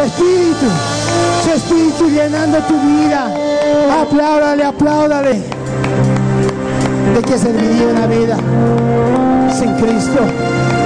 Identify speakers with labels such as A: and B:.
A: Su espíritu llenando tu vida. Apláudale, apláudale. ¿De qué serviría una vida sin Cristo?